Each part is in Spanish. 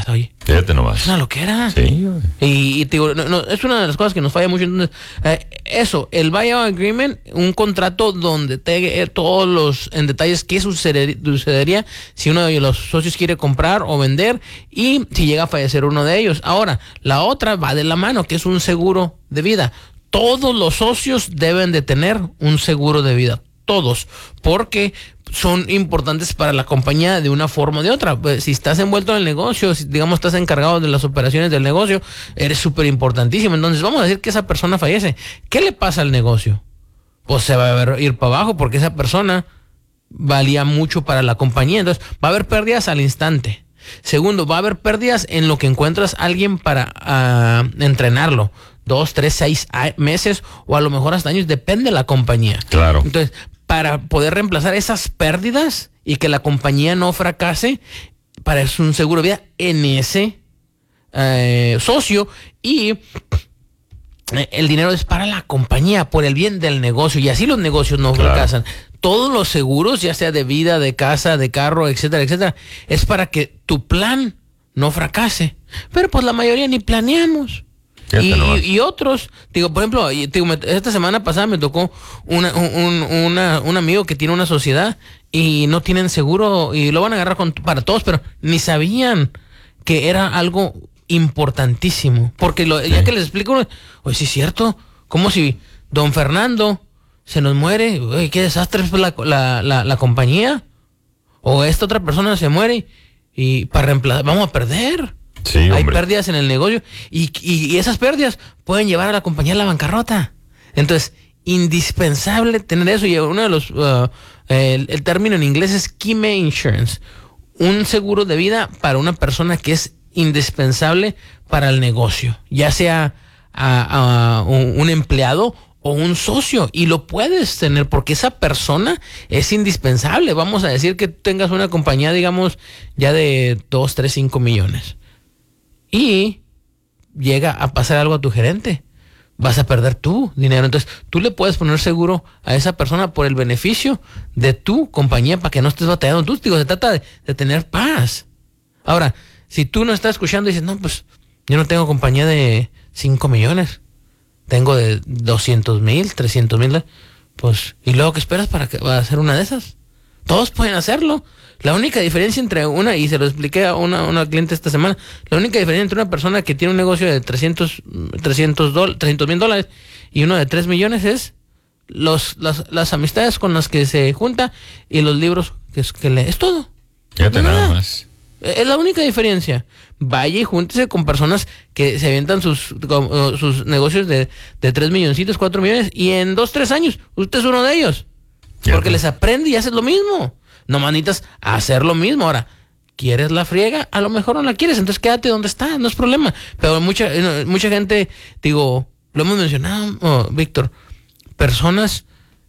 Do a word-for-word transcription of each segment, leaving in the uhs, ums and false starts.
oye. Fíjate nomás. Es una loquera. Sí. Y, y te digo, no, no, es una de las cosas que nos falla mucho. Entonces, eh, eso, el buyout agreement, un contrato donde te eh, todos los en detalles qué suceder, sucedería si uno de los socios quiere comprar o vender y si llega a fallecer uno de ellos. Ahora, la otra va de la mano, que es un seguro de vida. Todos los socios deben de tener un seguro de vida. Todos, porque son importantes para la compañía de una forma o de otra. Si estás envuelto en el negocio, si digamos estás encargado de las operaciones del negocio, eres súper importantísimo. Entonces vamos a decir que esa persona fallece. ¿Qué le pasa al negocio? Pues se va a ir para abajo porque esa persona valía mucho para la compañía. Entonces va a haber pérdidas al instante. Segundo, va a haber pérdidas en lo que encuentras a alguien para uh, entrenarlo. Dos, tres, seis meses o a lo mejor hasta años, depende de la compañía. Claro. Entonces, para poder reemplazar esas pérdidas y que la compañía no fracase, para eso un seguro de vida en ese eh, socio y eh, el dinero es para la compañía, por el bien del negocio y así los negocios no claro. fracasan. Todos los seguros, ya sea de vida, de casa, de carro, etcétera, etcétera, es para que tu plan no fracase. Pero pues la mayoría ni planeamos. Y, y, y otros, digo, por ejemplo, digo, esta semana pasada me tocó una, un, una, un amigo que tiene una sociedad y no tienen seguro y lo van a agarrar con, para todos, pero ni sabían que era algo importantísimo. Porque lo, ya que les explico, oye, sí es cierto, como si don Fernando se nos muere, oye, qué desastre es la, la, la, la compañía, o esta otra persona se muere y para reemplazar, vamos a perder. Sí, hay hombre. pérdidas en el negocio y, y, y esas pérdidas pueden llevar a la compañía a la bancarrota. Entonces, indispensable tener eso. Y uno de los, uh, el, el término en inglés es Kime Insurance, un seguro de vida para una persona que es indispensable para el negocio, ya sea a, a un, un empleado o un socio, y lo puedes tener porque esa persona es indispensable. Vamos a decir que tengas una compañía, digamos, ya de dos, tres, cinco millones. Y llega a pasar algo a tu gerente, vas a perder tu dinero. Entonces tú le puedes poner seguro a esa persona por el beneficio de tu compañía para que no estés batallando. Tú, digo, se trata de, de tener paz. Ahora, si tú no estás escuchando y dices, no, pues yo no tengo compañía de cinco millones, tengo de doscientos mil, trescientos mil, pues, ¿y luego qué esperas para que va a hacer una de esas? Todos pueden hacerlo. La única diferencia entre una, y se lo expliqué a una, una cliente esta semana, la única diferencia entre una persona que tiene un negocio de trescientos mil dólares y uno de tres millones es los, las, las amistades con las que se junta y los libros que, que lee. Es todo. Fíjate, nada más. Es la única diferencia. Vaya y júntese con personas que se avientan sus, con, sus negocios de, de tres milloncitos, cuatro millones, y en dos, tres años, usted es uno de ellos. Fíjate. Porque les aprende y haces lo mismo. No manitas a hacer lo mismo. Ahora, ¿quieres la friega? A lo mejor no la quieres, entonces quédate donde está, no es problema. Pero mucha, mucha gente, digo, lo hemos mencionado, oh, Víctor, personas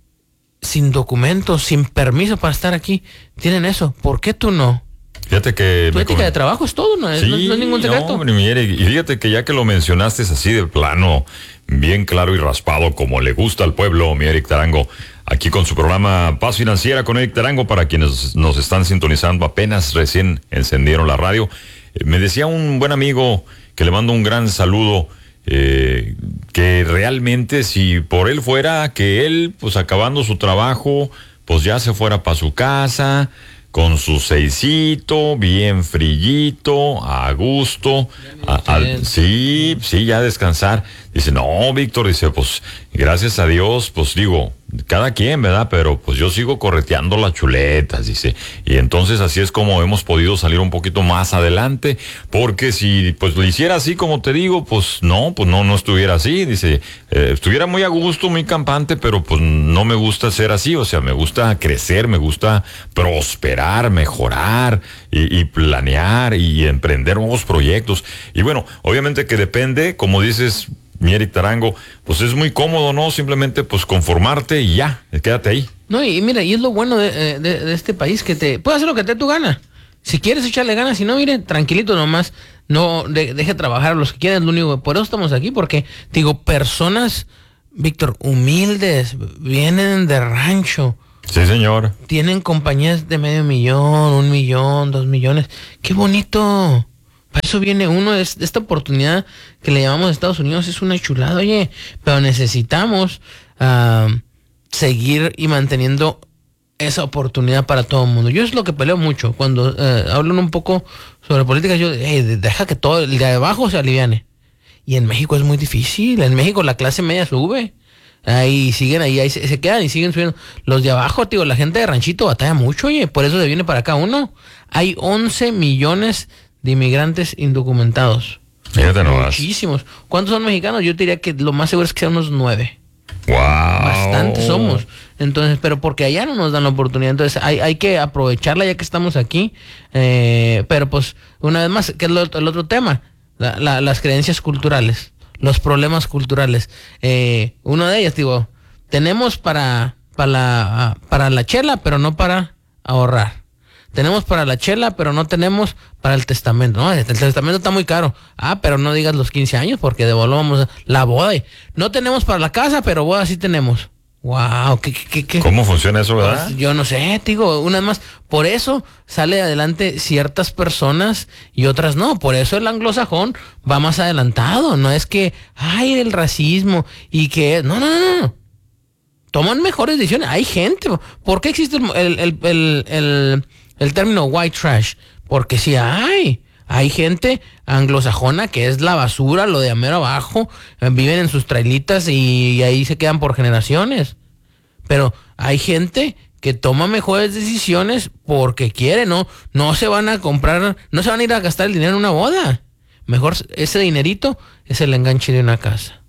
sin documentos, sin permiso para estar aquí, tienen eso. ¿Por qué tú no? Fíjate que... Tu ética de trabajo es todo, no es, sí, no, no es ningún secreto. No, mire, y fíjate que ya que lo mencionaste es así de plano, bien claro y raspado, como le gusta al pueblo, mi Eric Tarango, aquí con su programa Paz Financiera con Eric Tarango, para quienes nos están sintonizando, apenas recién encendieron la radio. Eh, me decía un buen amigo, que le mando un gran saludo, eh, que realmente si por él fuera, que él, pues acabando su trabajo, pues ya se fuera para su casa, con su seisito, bien frillito, a gusto, a, al, sí, sí, ya descansar. Dice, no, Víctor, dice, pues, gracias a Dios, pues digo, cada quien, ¿verdad? Pero pues yo sigo correteando las chuletas, dice. Y entonces así es como hemos podido salir un poquito más adelante, porque si pues lo hiciera así como te digo, pues no, pues no, no estuviera así, dice. Eh, estuviera muy a gusto, muy campante, pero pues no me gusta ser así, o sea, me gusta crecer, me gusta prosperar, mejorar y, y planear y emprender nuevos proyectos. Y bueno, obviamente que depende, como dices, mi Eric Tarango, pues es muy cómodo, ¿no? Simplemente pues conformarte y ya, quédate ahí. No, y mira, y es lo bueno de, de, de este país, que te puede hacer lo que te dé tu gana. Si quieres echarle ganas, si no, mire, tranquilito nomás, no de, deje trabajar a los que quieran, lo único, por eso estamos aquí, porque, digo, personas, Víctor, humildes, vienen de rancho. Sí, señor. Tienen compañías de medio millón, un millón, dos millones. ¡Qué bonito! Para eso viene uno, es esta oportunidad que le llamamos Estados Unidos, es una chulada, oye, pero necesitamos uh, seguir y manteniendo esa oportunidad para todo el mundo. Yo es lo que peleo mucho, cuando uh, hablan un poco sobre política, yo, hey, deja que todo el de abajo se aliviane. Y en México es muy difícil, en México la clase media sube, ahí siguen, ahí, ahí se, se quedan y siguen subiendo. Los de abajo, tío, la gente de ranchito batalla mucho, oye, por eso se viene para acá uno. Hay once millones de inmigrantes indocumentados. Fíjate nomás. Muchísimos. ¿Cuántos son mexicanos? Yo te diría que lo más seguro es que sean unos nueve. Wow. Bastantes somos. Entonces, pero porque allá no nos dan la oportunidad. Entonces hay, hay que aprovecharla ya que estamos aquí. Eh, pero pues, una vez más, ¿qué es lo, el otro tema? La, la, las creencias culturales, los problemas culturales. Eh, uno de ellas, digo, tenemos para, para, la, para la chela, pero no para ahorrar. Tenemos para la chela, pero no tenemos para el testamento. No, el testamento está muy caro. Ah, pero no digas los quince años porque devolvamos la boda. No tenemos para la casa, pero boda sí tenemos. Wow, ¿qué, qué, qué? ¿Cómo funciona eso, verdad? Pues, yo no sé, digo, una más. Por eso sale adelante ciertas personas y otras no. Por eso el anglosajón va más adelantado. No es que, ay, el racismo y que... No, no, no, no. Toman mejores decisiones. Hay gente. ¿Por qué existe el... el, el, el, el El término white trash? Porque sí hay. Hay gente anglosajona que es la basura, lo de amero abajo. eh, Viven en sus trailitas y, y ahí se quedan por generaciones. Pero hay gente que toma mejores decisiones porque quiere, ¿no? No se van a comprar, no se van a ir a gastar el dinero en una boda. Mejor ese dinerito es el enganche de una casa.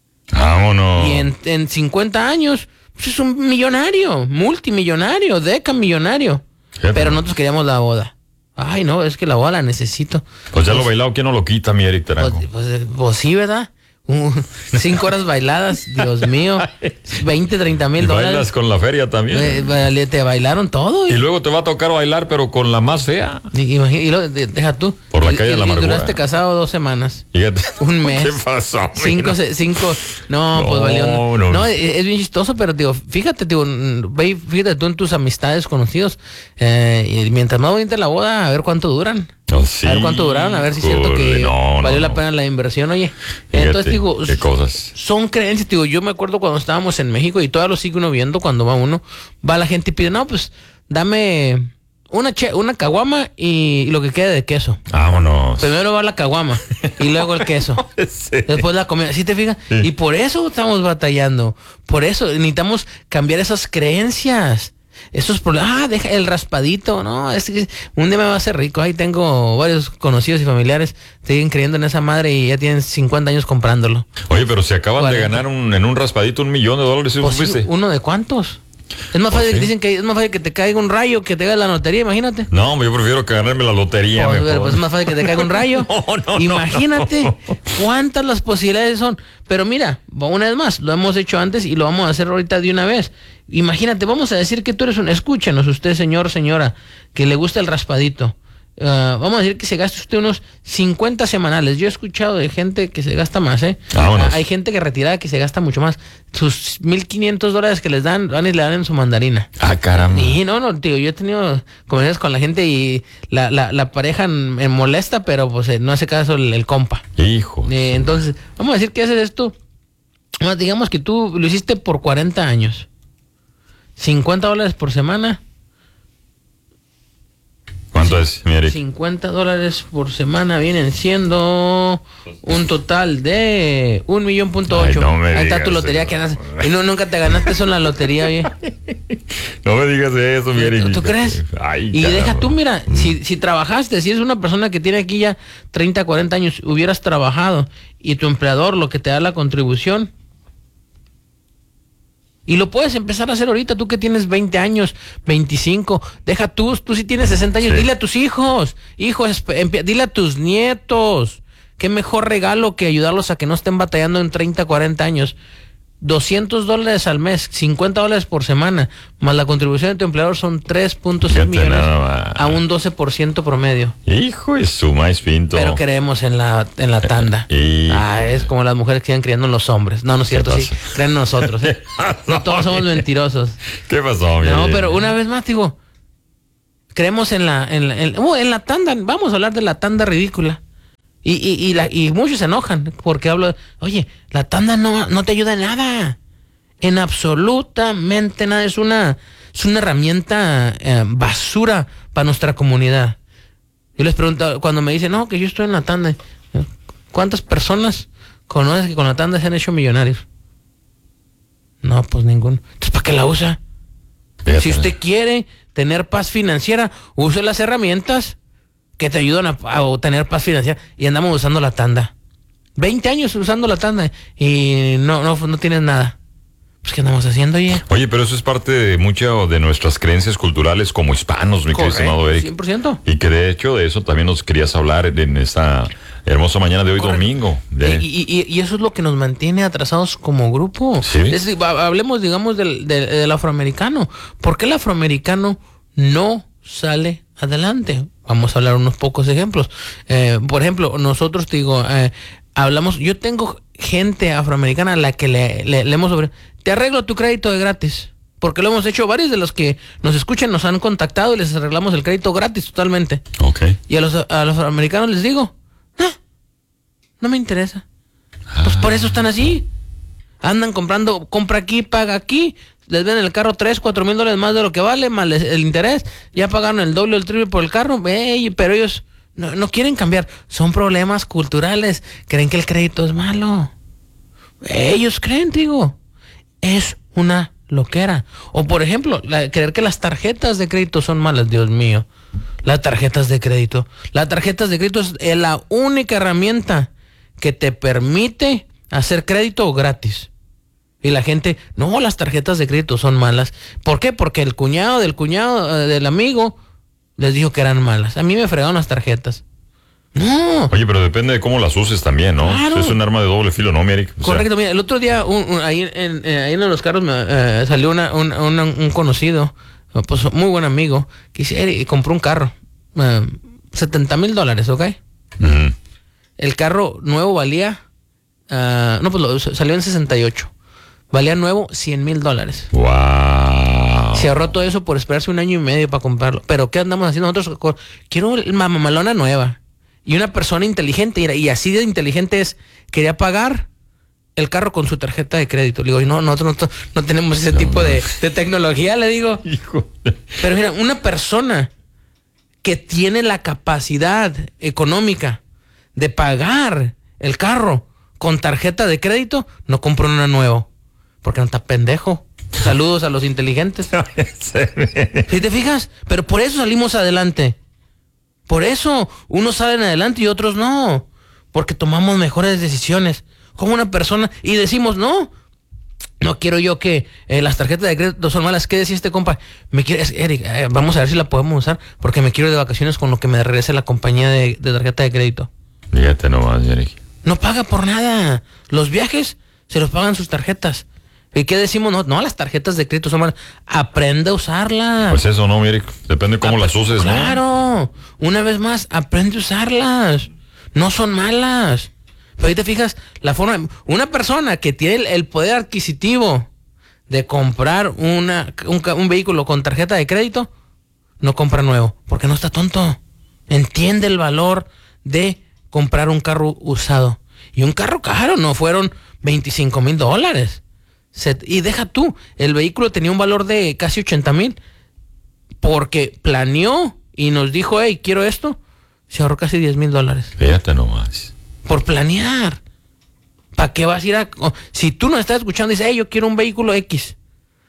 Vámonos. Y en, en cincuenta años, pues es un millonario, multimillonario, decamillonario. Fíjate. Pero nosotros queríamos la boda. Ay, no, es que la boda la necesito. Pues ya lo bailado, ¿quién no lo quita, mi Eric Tarango? Pues, pues, pues sí, ¿verdad? Uh, cinco horas bailadas, Dios mío. veinte, treinta mil Y dólares. bailas con la feria también. Eh, vale, te bailaron todo. Y luego te va a tocar bailar, pero con la más fea. Y, imagina- y lo, de- deja tú. Por la Y- calle y- de la y amargura. duraste casado dos semanas. Fíjate. Un mes. ¿Qué pasó? Cinco, Mira. se- cinco, no, No, pues valió. No, no. no, es, es bien chistoso, pero digo, fíjate, digo, mm, ve, fíjate tú en tus amistades conocidos, eh, y mientras más bonita la boda, a ver cuánto duran. No, sí, A ver cuánto duraron, a ver si es cierto joder, que no, no, valió la no. pena la inversión, oye. Fíjate, Entonces digo, qué cosas. son creencias, digo, yo me acuerdo cuando estábamos en México y todavía lo sigue uno viendo cuando va uno, va la gente y pide, no, pues, dame una che, una caguama y, y lo que quede de queso. Vámonos. Primero va la caguama y luego el queso. Sí. Después la comida, ¿sí te fijas? Sí. Y por eso estamos batallando. Por eso necesitamos cambiar esas creencias. Esos problemas. Ah, deja el raspadito, ¿no? Es que un día me va a hacer rico. Ahí tengo varios conocidos y familiares siguen creyendo en esa madre y ya tienen cincuenta años comprándolo. Oye, pero se acaban cuarenta. de ganar un, en un raspadito un millón de dólares, ¿sí Pues, supiste? ¿uno de cuántos? Es más Pues fácil, sí. dicen que es más fácil que te caiga un rayo que te caiga la lotería, imagínate. No, hombre, yo prefiero que ganarme la lotería. Pues, mejor. pues es más fácil que te caiga un rayo. No, no, Imagínate no. cuántas las posibilidades son. Pero mira, una vez más, lo hemos hecho antes y lo vamos a hacer ahorita de una vez. Imagínate, vamos a decir que tú eres un... Escúchanos usted, señor, señora, que le gusta el raspadito. Uh, vamos a decir que se gasta usted unos cincuenta semanales. Yo he escuchado de gente que se gasta más, ¿eh? Vámonos. Ah, hay gente que retirada que se gasta mucho más. Sus mil quinientos dólares que les dan, van y le dan en su mandarina. Ah, caramba. Y no, no, tío, yo he tenido conversaciones con la gente y la, la, la pareja me molesta, pero pues eh, no hace caso el, el compa. Hijo. Eh, entonces, vamos a decir que haces esto. Bueno, digamos que tú lo hiciste por cuarenta años. cincuenta dólares por semana. ¿Cuánto es, mi Eric? cincuenta dólares por semana vienen siendo un total de un millón punto Ay, ocho. no me Ahí está digas tu lotería eso. que ganas. Y no, nunca te ganaste eso en la lotería, oye. No me digas eso, mi Eric. ¿Tú crees? Ay, y caramba. deja tú, mira, si, si trabajaste, si eres una persona que tiene aquí ya treinta, cuarenta años, hubieras trabajado y tu empleador lo que te da la contribución, y lo puedes empezar a hacer ahorita, tú que tienes veinte años, veinticinco, deja tú, tú si tienes sesenta años, Sí. dile a tus hijos, hijos, empe- dile a tus nietos, qué mejor regalo que ayudarlos a que no estén batallando en treinta, cuarenta años. doscientos dólares al mes, cincuenta dólares por semana, más la contribución de tu empleador son tres punto seis Fíjate millones nada más. a un doce por ciento promedio. Hijo de su maíz pinto. Pero creemos en la en la tanda. Y- Ah, es como las mujeres que siguen creyendo en los hombres. No, no es cierto, ¿Qué sí, pasa? creen en nosotros. ¿eh? No todos somos mentirosos. ¿Qué pasó, mi No, Eric? pero una vez más digo, creemos en la en la, en, oh, en la tanda. Vamos a hablar de la tanda ridícula. Y, y, y, la, y muchos se enojan porque hablo, oye, la tanda no, no te ayuda en nada. En absolutamente nada. Es una, es una herramienta eh, basura para nuestra comunidad. Yo les pregunto, cuando me dicen, no, que yo estoy en la tanda, ¿cuántas personas conoces que con la tanda se han hecho millonarios? No, pues ninguno. Entonces, ¿para qué la usa? Fíjate. Si usted quiere tener paz financiera, use las herramientas que te ayudan a, a tener paz financiera. Y andamos usando la tanda. veinte años usando la tanda y no, no, no tienes nada. Pues, ¿qué andamos haciendo, oye? Oye, pero eso es parte de muchas de nuestras creencias culturales como hispanos, mi querido estimado Eric. cien por ciento. Y que de hecho de eso también nos querías hablar en esta hermosa mañana de hoy. Correcto. Domingo. De... Y, y, y eso es lo que nos mantiene atrasados como grupo. ¿Sí? Es, hablemos, digamos, del, del, del afroamericano. ¿Por qué el afroamericano no sale adelante? Vamos a hablar unos pocos ejemplos. Eh, por ejemplo, nosotros, te digo, eh, hablamos, yo tengo gente afroamericana a la que le, le, le hemos sobre... Te arreglo tu crédito de gratis. Porque lo hemos hecho, varios de los que nos escuchan nos han contactado y les arreglamos el crédito gratis totalmente. Ok. Y a los, a los afroamericanos les digo, no, no me interesa. Ah. Pues por eso están así. Andan comprando, compra aquí, paga aquí. Les ven el carro tres, cuatro mil dólares más de lo que vale, más el interés. Ya pagaron el doble o el triple por el carro. Ey, pero ellos no, no quieren cambiar. Son problemas culturales. Creen que el crédito es malo. Ellos creen, digo. Es una loquera. O por ejemplo, la, creer que las tarjetas de crédito son malas. Dios mío. Las tarjetas de crédito. Las tarjetas de crédito es la única herramienta que te permite hacer crédito gratis. Y la gente, no, las tarjetas de crédito son malas. ¿Por qué? Porque el cuñado del cuñado uh, del amigo les dijo que eran malas. A mí me fregaron las tarjetas. No. Oye, pero depende de cómo las uses también, ¿no? Claro. Es un arma de doble filo, ¿no, mi Eric? O Correcto, sea... mira, el otro día un, un, ahí, en, eh, ahí en los carros me eh, salió una, un, una, un conocido, pues muy buen amigo, que dice, compró un carro, eh, setenta mil dólares, ¿ok? Uh-huh. El carro nuevo valía, uh, no, pues lo, salió en sesenta y ocho. Valía nuevo cien mil dólares. Wow. Se ahorró todo eso por esperarse un año y medio para comprarlo. Pero ¿qué andamos haciendo nosotros? Quiero una mamalona nueva. Y una persona inteligente, y así de inteligente es, quería pagar el carro con su tarjeta de crédito. Le digo, no, nosotros no, no tenemos ese no, tipo no. De, de tecnología, le digo. Hijo. Pero mira, una persona que tiene la capacidad económica de pagar el carro con tarjeta de crédito, no compra una nueva. Porque no está pendejo. Saludos a los inteligentes. ¿Sí te fijas? Pero por eso salimos adelante. Por eso unos salen adelante y otros no. Porque tomamos mejores decisiones. Como una persona y decimos, no, no quiero yo que eh, las tarjetas de crédito son malas. ¿Qué decía este compa? Me quiere, Eric, eh, vamos a ver si la podemos usar porque me quiero ir de vacaciones con lo que me regrese la compañía de, de tarjeta de crédito. Fíjate nomás, Eric. No paga por nada. Los viajes se los pagan sus tarjetas. ¿Y qué decimos? No, no, las tarjetas de crédito son malas. Aprende a usarlas. Pues eso, ¿no, Eric? Depende cómo Ap- las uses, claro. ¿no? Claro. Una vez más, aprende a usarlas. No son malas. Pero ahí te fijas, la forma... Una persona que tiene el, el poder adquisitivo de comprar una, un, un vehículo con tarjeta de crédito, no compra nuevo. Porque no está tonto. Entiende el valor de comprar un carro usado. Y un carro caro, no fueron veinticinco mil dólares. Se, y deja tú, el vehículo tenía un valor de casi ochenta mil porque planeó y nos dijo, hey, quiero esto, se ahorró casi diez mil dólares. Fíjate nomás. Por planear. ¿Para qué vas a ir a...? Oh, si tú no estás escuchando y dices, hey, yo quiero un vehículo X,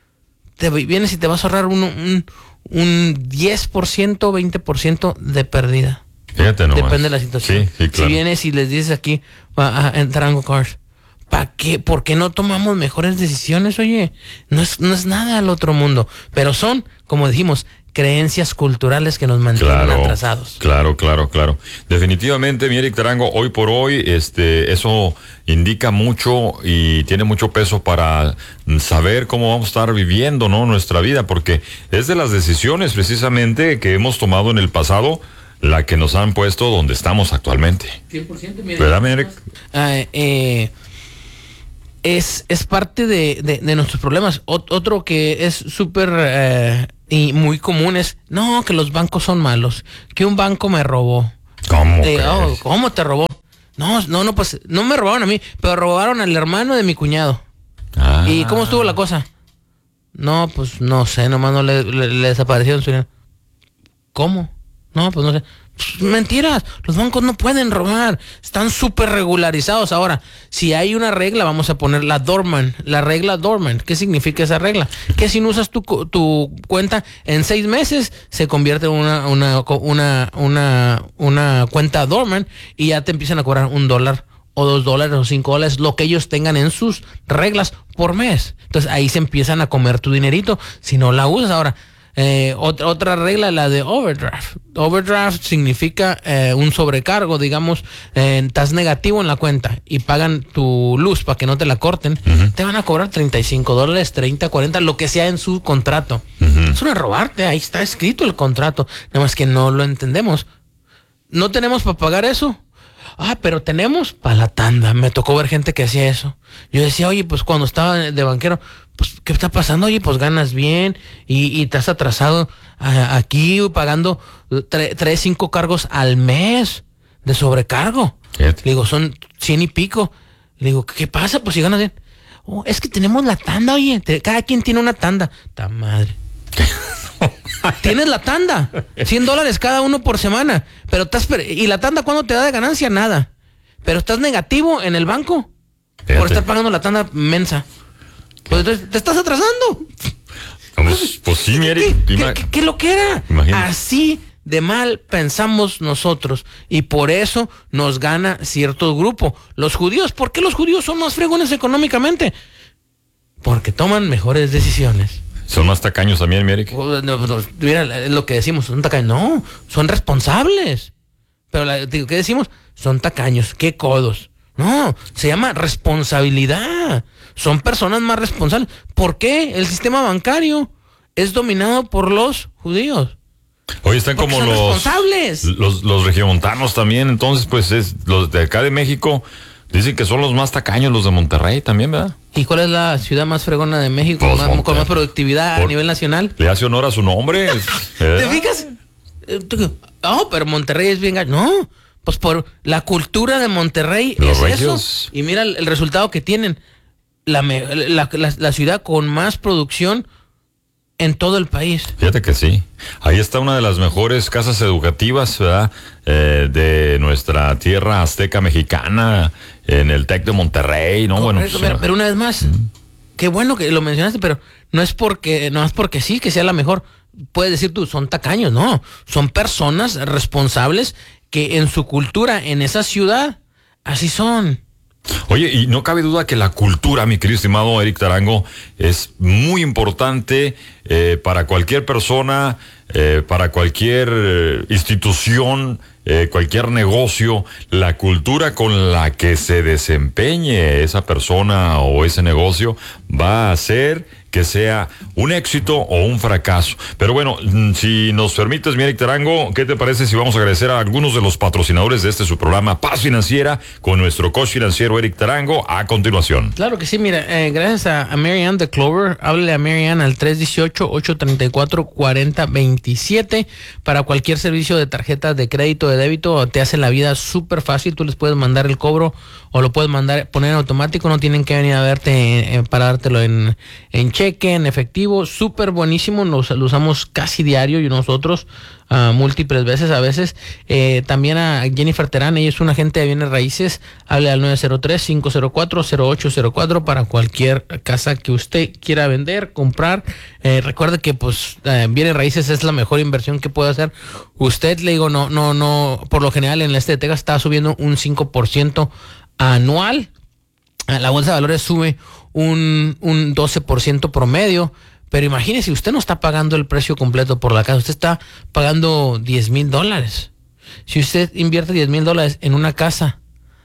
te vienes y te vas a ahorrar un, un, un diez por ciento, veinte por ciento de pérdida. Fíjate nomás. Depende de la situación. Sí, sí, claro. Si vienes y les dices aquí, a, a, en Tarango Cars, ¿para qué? ¿Por qué no tomamos mejores decisiones? Oye, no es, no es nada al otro mundo, pero son, como dijimos, creencias culturales que nos mantienen claro, atrasados. Claro, claro, claro. Definitivamente, mi Eric Tarango, hoy por hoy, este, eso indica mucho y tiene mucho peso para saber cómo vamos a estar viviendo, ¿no? Nuestra vida, porque es de las decisiones precisamente que hemos tomado en el pasado la que nos han puesto donde estamos actualmente. cien por ciento, mira, ¿verdad, mi Eric? Uh, eh, es, es parte de, de, de nuestros problemas. Ot- otro que es súper eh, y muy común es, no, que los bancos son malos, que un banco me robó. ¿Cómo eh, oh, ¿Cómo te robó? No, no, no, pues no me robaron a mí, pero robaron al hermano de mi cuñado. Ah. ¿Y cómo estuvo la cosa? No, pues no sé, nomás no le, le, le desaparecieron su dinero. ¿Cómo? No, pues no sé. Pues, mentiras, los bancos no pueden robar, están súper regularizados. Ahora, si hay una regla, vamos a poner la dormant, la regla dormant. ¿Qué significa esa regla? Que si no usas tu, tu cuenta en seis meses, se convierte en una, una, una, una, una cuenta dormant y ya te empiezan a cobrar un dólar o dos dólares o cinco dólares, lo que ellos tengan en sus reglas por mes. Entonces ahí se empiezan a comer tu dinerito si no la usas. Ahora, Eh, otra, otra regla, la de overdraft. Overdraft significa eh, un sobrecargo, digamos, eh, estás negativo en la cuenta y pagan tu luz para que no te la corten, uh-huh. te van a cobrar treinta y cinco dólares, treinta, cuarenta, lo que sea en su contrato. Uh-huh. Eso no es robarte, ahí está escrito el contrato, nada más que no lo entendemos. ¿No tenemos para pagar eso? Ah, pero tenemos para la tanda. Me tocó ver gente que hacía eso. Yo decía, oye, pues cuando estaba de banquero, pues, ¿qué está pasando? Oye, pues ganas bien y, y te has atrasado a, aquí pagando tre, tres, cinco cargos al mes de sobrecargo. ¿Qué? Le digo, son cien y pico. Le digo, ¿qué pasa? Pues si ganas bien. Oh, es que tenemos la tanda, oye. Te, cada quien tiene una tanda. ¡Ta madre! Tienes la tanda, cien dólares cada uno por semana, pero estás, y la tanda ¿cuándo te da de ganancia? Nada, pero estás negativo en el banco. Fíjate. Por estar pagando la tanda mensa. Pues entonces te estás atrasando. Pues, pues sí, mi Eric. ¿Qué, qué, qué, qué lo que era? Imagínate. Así de mal pensamos nosotros y por eso nos gana cierto grupo. Los judíos, ¿por qué los judíos son más fregones económicamente? Porque toman mejores decisiones. ¿Son más tacaños también, mi Eric? No, no, mira lo que decimos, son tacaños. No, son responsables. Pero la, digo, ¿qué decimos? Son tacaños, qué codos. No, se llama responsabilidad. Son personas más responsables. ¿Por qué? El sistema bancario es dominado por los judíos. Hoy están Porque como son los, responsables. los los regiomontanos también. Entonces, pues es los de acá de México dicen que son los más tacaños, los de Monterrey también, ¿verdad? ¿Y cuál es la ciudad más fregona de México pues más, con más productividad por, a nivel nacional? Le hace honor a su nombre. ¿Te fijas? Oh, pero Monterrey es bien... No, pues por la cultura de Monterrey los es regios. Eso. Y mira el, el resultado que tienen. La, la, la, la ciudad con más producción en todo el país. Fíjate que sí. Ahí está una de las mejores casas educativas, ¿verdad? Eh, de nuestra tierra azteca mexicana, en el TEC de Monterrey, ¿no? Bueno, pero, pero, pero una vez más, mm. qué bueno que lo mencionaste, pero no es porque, no es porque sí que sea la mejor. Puedes decir tú, son tacaños, no. Son personas responsables que en su cultura, en esa ciudad, así son. Oye, y no cabe duda que la cultura, mi querido estimado Eric Tarango, es muy importante eh, para cualquier persona, eh, para cualquier eh, institución, eh, cualquier negocio. La cultura con la que se desempeñe esa persona o ese negocio va a hacer que sea un éxito o un fracaso. Pero bueno, si nos permites, mi Eric Tarango, ¿qué te parece si vamos a agradecer a algunos de los patrocinadores de este su programa Paz Financiera con nuestro coach financiero Eric Tarango a continuación? Claro que sí, mira, eh, gracias a, a Mary Ann de Clover. Háblele a Mary Ann al tres uno ocho, ocho tres cuatro, cuatro cero dos siete para cualquier servicio de tarjeta de crédito o de débito. Te hace la vida súper fácil. Tú les puedes mandar el cobro o lo puedes mandar, poner en automático. No tienen que venir a verte eh, para dártelo en, en cheque, en efectivo. Súper buenísimo. Nos, lo usamos casi diario y nosotros uh, múltiples veces a veces. Eh, también a Jennifer Terán, ella es una agente de bienes raíces. Hable al nueve cero tres, cinco cero cuatro, cero ocho cero cuatro para cualquier casa que usted quiera vender, comprar. Eh, recuerde que pues eh, bienes raíces es la mejor inversión que puede hacer. Usted, le digo, no, no, no, por lo general en el este de Texas está subiendo un cinco por ciento anual. La bolsa de valores sube un, un doce por ciento promedio. Pero imagínese, usted no está pagando el precio completo por la casa, usted está pagando diez mil dólares. Si usted invierte diez mil dólares en una casa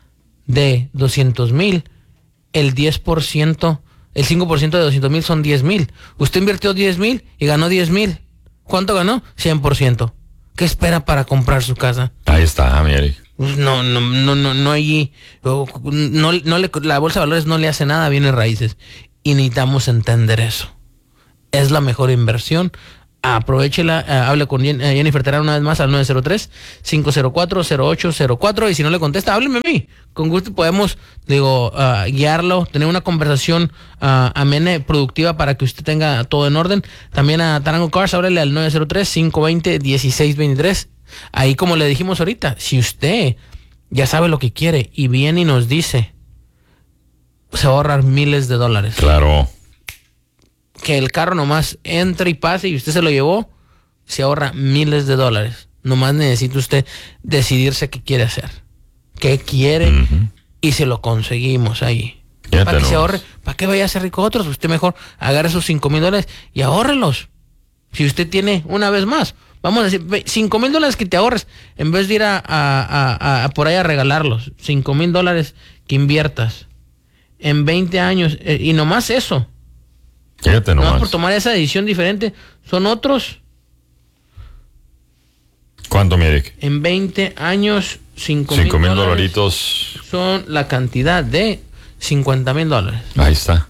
de doscientos mil, el diez por ciento, el cinco por ciento de doscientos mil son diez mil. Usted invirtió diez mil y ganó diez mil. ¿Cuánto ganó? cien por ciento. ¿Qué espera para comprar su casa? Ahí está, mi Eric. No, no, no, no, no hay, no, no le, la bolsa de valores no le hace nada a bienes raíces y necesitamos entender eso. Es la mejor inversión Aprovechela, uh, hable con Jen, uh, Jennifer Terán una vez más al nueve cero tres, cinco cero cuatro, cero ocho cero cuatro, y si no le contesta, hábleme a mí. Con gusto podemos, digo, uh, guiarlo, tener una conversación uh, amena, productiva para que usted tenga todo en orden. También a Tarango Cars, háblele al nueve cero tres, cinco dos cero, uno seis dos tres. Ahí, como le dijimos ahorita, si usted ya sabe lo que quiere y viene y nos dice, se va a ahorrar miles de dólares. Claro. Que el carro nomás entre y pase y usted se lo llevó, se ahorra miles de dólares. Nomás necesita usted decidirse qué quiere hacer, qué quiere, uh-huh. y se lo conseguimos ahí. Ya para que no se ahorre, para que vaya a ser rico otros. Usted mejor agarre esos cinco mil dólares y ahórrelos. Si usted tiene, una vez más, vamos a decir, cinco mil dólares que te ahorres, en vez de ir a, a, a, a por ahí a regalarlos, cinco mil dólares que inviertas en veinte años, eh, y nomás eso. Fíjate nomás. Nomás por tomar esa decisión diferente, son otros. ¿Cuánto, mi Eric? En veinte años, cinco mil dolaritos. Son la cantidad de cincuenta mil dólares. Ahí está.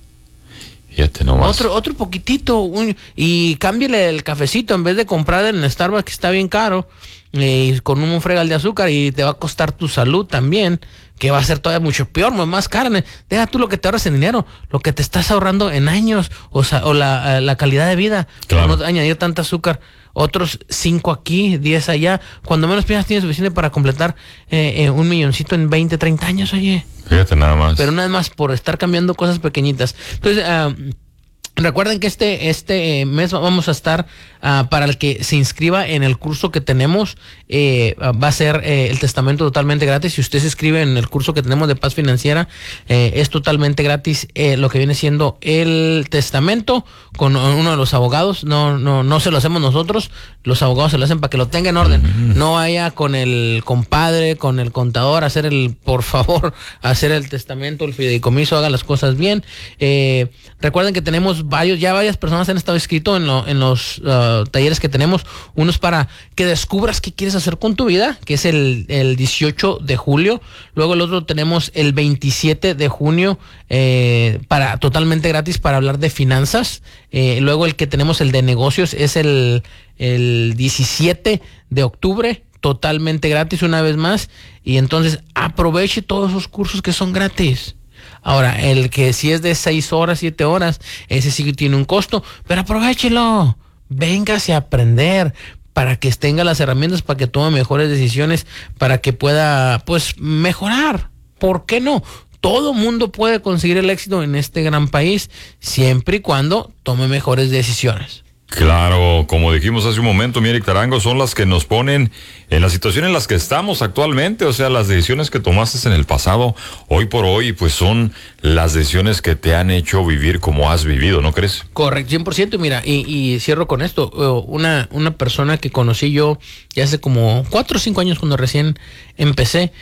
Fíjate nomás. Otro, otro poquitito, un, y cámbiale el cafecito, en vez de comprar en Starbucks, que está bien caro, eh, con un fregal de azúcar, y te va a costar tu salud también, que va a ser todavía mucho peor, más carne. Deja tú lo que te ahorras en dinero, lo que te estás ahorrando en años, o, sea, o la, la calidad de vida, claro. No añadir tanta azúcar. Otros cinco aquí, diez allá. Cuando menos piensas tienes suficiente para completar eh, eh, un milloncito en veinte, treinta años, oye. Fíjate nada más. Pero nada más por estar cambiando cosas pequeñitas. Entonces, uh, recuerden que este, este mes vamos a estar, uh, para el que se inscriba en el curso que tenemos, eh, va a ser eh, el testamento totalmente gratis. Si usted se inscribe en el curso que tenemos de paz financiera, eh, es totalmente gratis, eh, lo que viene siendo el testamento con uno de los abogados. No, no, no se lo hacemos nosotros, los abogados se lo hacen para que lo tenga en orden. Mm-hmm. No vaya con el compadre, con el contador, a hacer el, por favor, hacer el testamento, el fideicomiso, haga las cosas bien. Eh, recuerden que tenemos varios, ya varias personas han estado inscritos en, lo, en los uh, talleres que tenemos. Uno es para que descubras qué quieres hacer con tu vida, que es el, el dieciocho de julio. Luego el otro tenemos el veintisiete de junio, eh, para totalmente gratis, para hablar de finanzas. Eh, luego el que tenemos, el de negocios, es el, el diecisiete de octubre, totalmente gratis una vez más. Y entonces aproveche todos esos cursos que son gratis. Ahora, el que si es de seis horas, siete horas, ese sí tiene un costo, pero aprovéchelo. Véngase a aprender para que tenga las herramientas, para que tome mejores decisiones, para que pueda, pues, mejorar. ¿Por qué no? Todo mundo puede conseguir el éxito en este gran país, siempre y cuando tome mejores decisiones. Claro, como dijimos hace un momento, mi Eric Tarango, son las que nos ponen en la situación en las que estamos actualmente. O sea, las decisiones que tomaste en el pasado, hoy por hoy, pues son las decisiones que te han hecho vivir como has vivido, ¿no crees? Correcto, cien por ciento. Mira, y, y cierro con esto. Una, una persona que conocí yo ya hace como cuatro o cinco años, cuando recién empecé,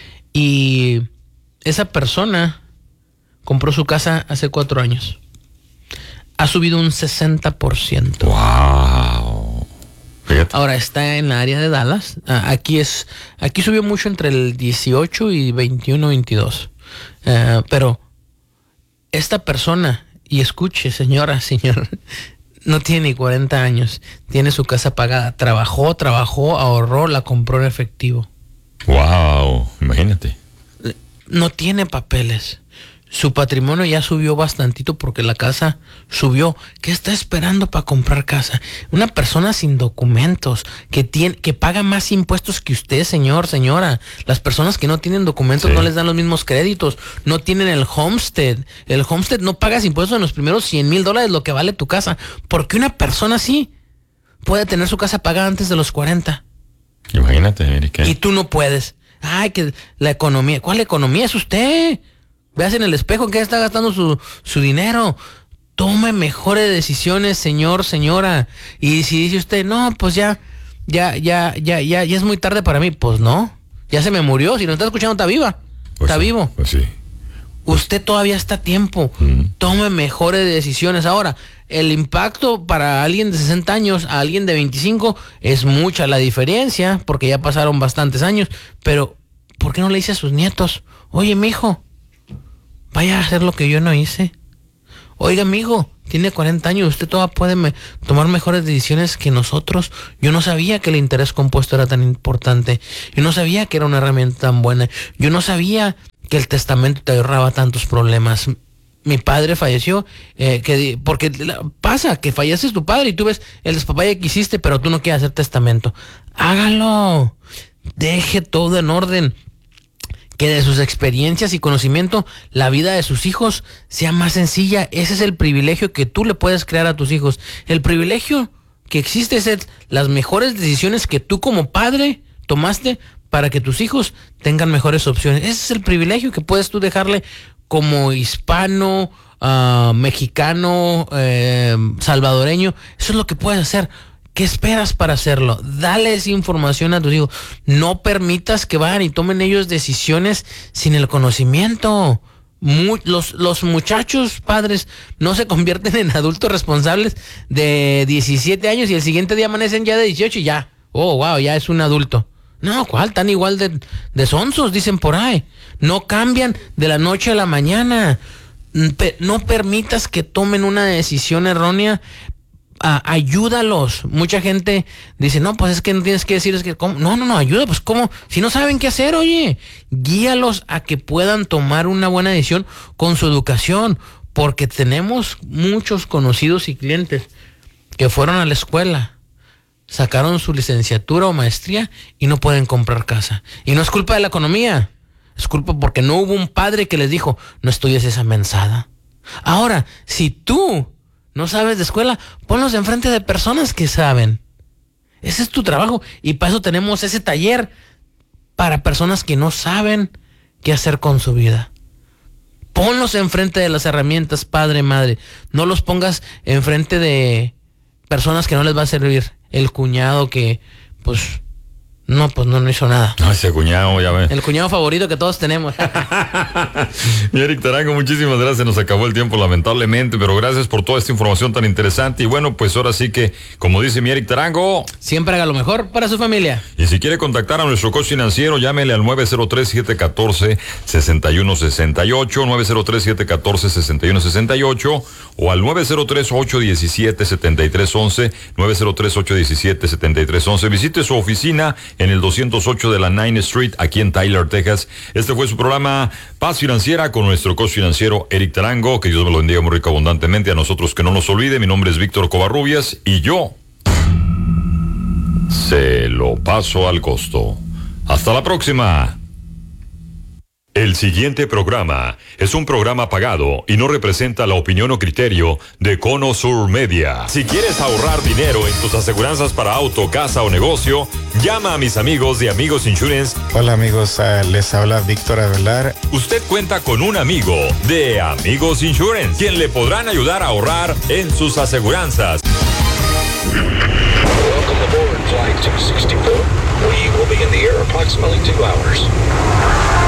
y esa persona compró su casa hace cuatro años. Ha subido un sesenta por ciento. Wow. Fíjate. Ahora está en la área de Dallas. Aquí es, aquí subió mucho entre el dieciocho y veintiuno, veintidós. Uh, pero esta persona, y escuche, señora, señor, no tiene ni cuarenta años. Tiene su casa pagada. Trabajó, trabajó, ahorró, la compró en efectivo. Wow. Imagínate. No tiene papeles. Su patrimonio ya subió bastantito porque la casa subió. ¿Qué está esperando para comprar casa? Una persona sin documentos, que tiene, que paga más impuestos que usted, señor, señora. Las personas que no tienen documentos, sí, no les dan los mismos créditos. No tienen el homestead. El homestead no pagas impuestos en los primeros cien mil dólares, lo que vale tu casa. ¿Por qué una persona así puede tener su casa pagada antes de los cuarenta? Imagínate, Erika. Y tú no puedes. Ay, que la economía. ¿Cuál economía? Es usted. Veas en el espejo en qué está gastando su, su dinero. Tome mejores decisiones, señor, señora. Y si dice usted, no, pues ya, ya, ya, ya, ya, ya es muy tarde para mí. Pues no, ya se me murió. Si no está escuchando, está viva. Pues está sí, vivo. Pues sí. Usted todavía está a tiempo. Mm. Tome mejores decisiones. Ahora, el impacto para alguien de sesenta años a alguien de veinticinco es mucha la diferencia, porque ya pasaron bastantes años. Pero, ¿por qué no le dice a sus nietos? Oye, mijo, vaya a hacer lo que yo no hice. Oiga, mijo, tiene cuarenta años, usted todavía puede me, tomar mejores decisiones que nosotros. Yo no sabía que el interés compuesto era tan importante. Yo no sabía que era una herramienta tan buena. Yo no sabía que el testamento te ahorraba tantos problemas. Mi padre falleció, eh, que, porque pasa que falleces tu padre y tú ves el despapalle que hiciste, pero tú no quieres hacer testamento. Hágalo. Deje todo en orden. Que de sus experiencias y conocimiento la vida de sus hijos sea más sencilla. Ese es el privilegio que tú le puedes crear a tus hijos. El privilegio que existe es el, las mejores decisiones que tú como padre tomaste para que tus hijos tengan mejores opciones. Ese es el privilegio que puedes tú dejarle como hispano, uh, mexicano, eh, salvadoreño. Eso es lo que puedes hacer. ¿Qué esperas para hacerlo? Dale esa información a tus hijos. No permitas que vayan y tomen ellos decisiones sin el conocimiento. Mu- los, los muchachos padres no se convierten en adultos responsables de diecisiete años y el siguiente día amanecen ya de dieciocho y ya. Oh, wow, ya es un adulto. No, ¿cuál? Están igual de, de sonsos, dicen por ahí. No cambian de la noche a la mañana. No permitas que tomen una decisión errónea. Uh, ayúdalos. Mucha gente dice, no, pues es que no tienes que decir, es que, ¿cómo? No, no, no, ayuda, pues ¿cómo? Si no saben qué hacer, oye, guíalos a que puedan tomar una buena decisión con su educación, porque tenemos muchos conocidos y clientes que fueron a la escuela, sacaron su licenciatura o maestría y no pueden comprar casa. Y no es culpa de la economía, es culpa porque no hubo un padre que les dijo, no estudies esa mensada. Ahora, si tú no sabes de escuela, ponlos enfrente de personas que saben. Ese es tu trabajo. Y para eso tenemos ese taller para personas que no saben qué hacer con su vida. Ponlos enfrente de las herramientas, padre, madre. No los pongas enfrente de personas que no les va a servir. El cuñado que, pues, no, pues no, no hizo nada. No, ese cuñado, ya ve. El cuñado favorito que todos tenemos. Mi Eric Tarango, muchísimas gracias. Nos acabó el tiempo, lamentablemente, pero gracias por toda esta información tan interesante. Y bueno, pues ahora sí que, como dice mi Eric Tarango, siempre haga lo mejor para su familia. Y si quiere contactar a nuestro coach financiero, llámele al nueve cero tres, siete uno cuatro, seis uno seis ocho, nueve cero tres, siete uno cuatro, seis uno seis ocho o al nueve cero tres, ocho uno siete, siete tres uno uno, nueve cero tres, ocho uno siete, siete tres uno uno. Visite su oficina en el doscientos ocho de la Ninth Street, aquí en Tyler, Texas. Este fue su programa Paz Financiera con nuestro coach financiero Eric Tarango. Que Dios me lo bendiga muy rico abundantemente. A nosotros que no nos olvide, mi nombre es Víctor Covarrubias y yo se lo paso al costo. Hasta la próxima. El siguiente programa es un programa pagado y no representa la opinión o criterio de Cono Sur Media. Si quieres ahorrar dinero en tus aseguranzas para auto, casa o negocio, llama a mis amigos de Amigos Insurance. Hola amigos, uh, les habla Víctor Avelar. Usted cuenta con un amigo de Amigos Insurance, quien le podrán ayudar a ahorrar en sus aseguranzas. Welcome aboard Flight two sixty-four. We will be in the air approximately two hours.